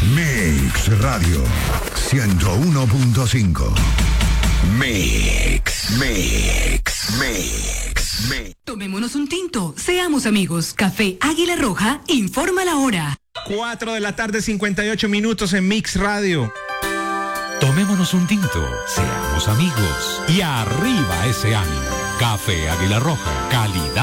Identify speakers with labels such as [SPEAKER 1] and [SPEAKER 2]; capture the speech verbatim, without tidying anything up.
[SPEAKER 1] Mix Radio ciento uno punto cinco. Mix, Mix, Mix, Mix.
[SPEAKER 2] Tomémonos un tinto, seamos amigos. Café Águila Roja informa la hora.
[SPEAKER 3] cuatro de la tarde, cincuenta y ocho minutos en Mix Radio.
[SPEAKER 4] Tomémonos un tinto, seamos amigos y arriba ese ánimo. Café Águila Roja, calidad